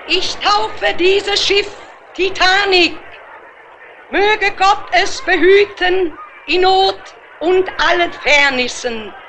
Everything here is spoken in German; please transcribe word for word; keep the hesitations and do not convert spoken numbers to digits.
Ich taufe dieses Schiff Titanic. Möge Gott es behüten in Not und allen Fairnissen.